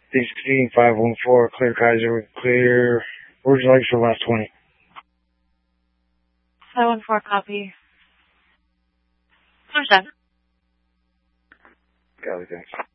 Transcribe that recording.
D16 514, clear Kaiser, clear. Where would you like for the last 20? 514, copy. Understand. Copy, thanks.